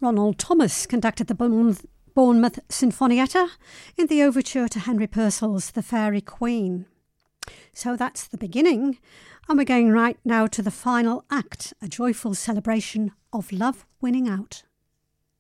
Ronald Thomas conducted the Bournemouth Sinfonietta in the overture to Henry Purcell's The Fairy Queen. So that's the beginning, and we're going right now to the final act, a joyful celebration of love winning out.